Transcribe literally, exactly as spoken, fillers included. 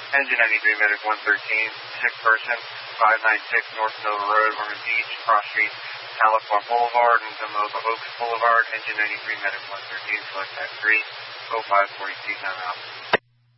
Engine ninety-three, Medic one thirteen, sick person, five ninety-six North Nova Road, Ormond Beach, Cross Street, Tahlequah Boulevard, and Tomoka Oaks Boulevard. Engine ninety-three, Medic one thirteen, select type three, oh five forty feet, nine out.